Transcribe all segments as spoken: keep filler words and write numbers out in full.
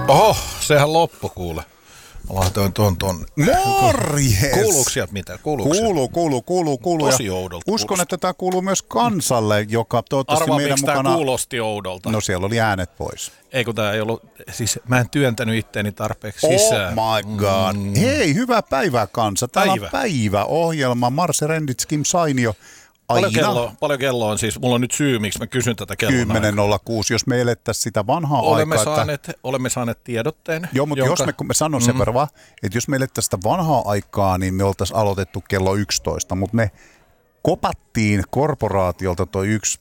Oho, sehän loppu kuule. Mä laitoin tuon tuon. Morjes! Kuuluuko sieltä mitään? Kuuluuko kuuluu, kuuluu, kuuluu, kuuluu. Tosi oudolta. Uskon, kuulosti. että tämä kuuluu myös kansalle, joka toivottavasti Arvaa, meidän miksi mukana... tämä kuulosti oudolta. No siellä oli äänet pois. Ei kun tää ei ollut, siis mä en työntänyt itteeni tarpeeksi Oh sisään. my god. Mm. Hei, hyvää päivää kansa. Täällä Päivä. on päiväohjelma. Marse Rendits, Kim Sainio. Paljon kello, paljon kello on siis? Mulla on nyt syy, miksi mä kysyn tätä kellon kymmenen nolla kuusi, jos me elettäisiin sitä vanhaa olemme aikaa. Saaneet, että... Olemme saaneet tiedotteen. Joo, mutta jonka... jos me, kun mä sanon sen mm. verran, että jos me elettäisiin sitä vanhaa aikaa, niin me oltaisiin aloitettu kello yksitoista, mutta me kopattiin korporaatiolta toi yksi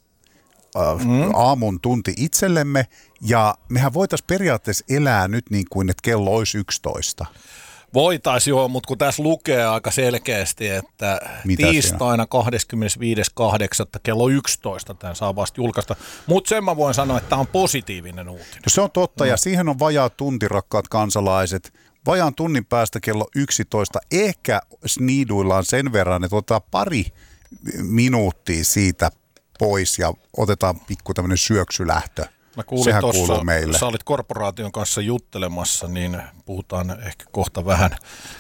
äh, mm. aamun tunti itsellemme, ja mehän voitaisiin periaatteessa elää nyt niin kuin, että kello olisi yksitoista. Voitaisiin joo, mutta kun tässä lukee aika selkeästi, että mitä tiistaina kahdeskymmenesviides kahdeksatta kello yksitoista tämän saa vasta julkaista. Mutta sen mä voin sanoa, että tämä on positiivinen uutinen. No se on totta, mm. ja siihen on vajaa tunti, rakkaat kansalaiset. Vajaan tunnin päästä kello yksitoista. Ehkä sniiduillaan sen verran, että otetaan pari minuuttia siitä pois ja otetaan pikku tämmöinen syöksylähtö. Mä kuulin Sehän tossa, kuuluu meille. Sä olit korporaation kanssa juttelemassa, niin puhutaan ehkä kohta vähän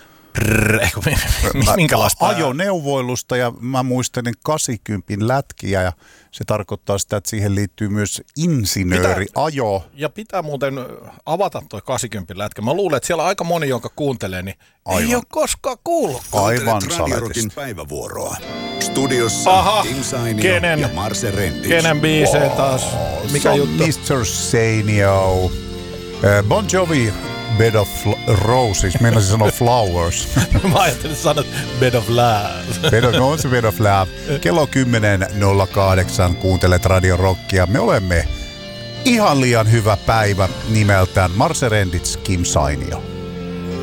prrr, minkälaista ajoneuvoilusta, ja mä muistelin kahdeksankymmentä lätkiä, ja se tarkoittaa sitä, että siihen liittyy myös insinööriajo. Ja pitää muuten avata toi kahdeksankymmentä lätkä. Mä luulen, että siellä aika moni, jonka kuuntelee, niin aivan. Ei ole koskaan kuullut. Aivan Radiorokin päivävuoroa. Studiossa Aha, Kim Sainio kenen, ja Marse Rendits. Kenen biisejä taas? Mikä juttu? mister Sainio. Uh, Bon Jovi, Bed of Roses. Meinasin sanoa Flowers. Mä ajattelin sanoa Bed of Love. Bed of, no on se Bed of Love. Kello kymmenen nolla kahdeksan kuuntelet Radio Rockia. Me olemme ihan liian hyvä päivä nimeltään Marse Rendits, Kim Sainio.